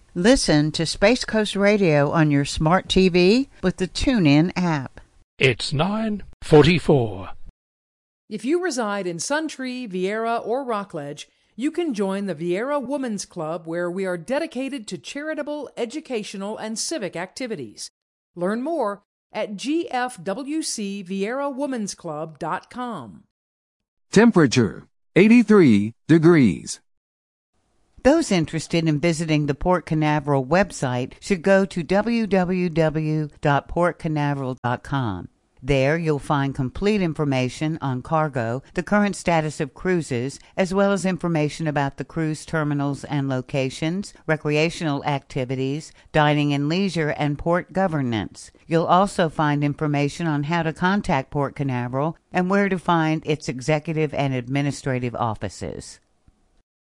Listen to Space Coast Radio on your smart TV with the TuneIn app. It's 9:44. If you reside in Suntree, Viera, or Rockledge, you can join the Viera Women's Club, where we are dedicated to charitable, educational, and civic activities. Learn more at gfwcvierawomensclub.com. Temperature 83 degrees. Those interested in visiting the Port Canaveral website should go to www.portcanaveral.com. There you'll find complete information on cargo, the current status of cruises, as well as information about the cruise terminals and locations, recreational activities, dining and leisure, and port governance. You'll also find information on how to contact Port Canaveral and where to find its executive and administrative offices.